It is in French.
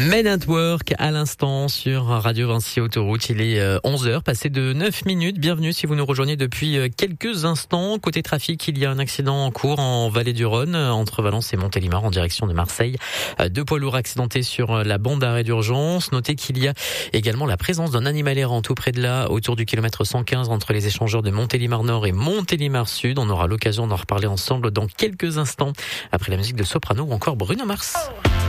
Men at Work à l'instant sur Radio Vinci Autoroute. Il est 11h, passé de 9 minutes. Bienvenue si vous nous rejoignez depuis quelques instants. Côté trafic, il y a un accident en cours en Vallée du Rhône, entre Valence et Montélimar en direction de Marseille. 2 poids lourds accidentés sur la bande d'arrêt d'urgence. Notez qu'il y a également la présence d'un animal errant tout près de là, autour du kilomètre 115 entre les échangeurs de Montélimar Nord et Montélimar Sud. On aura l'occasion d'en reparler ensemble dans quelques instants après la musique de Soprano ou encore Bruno Mars.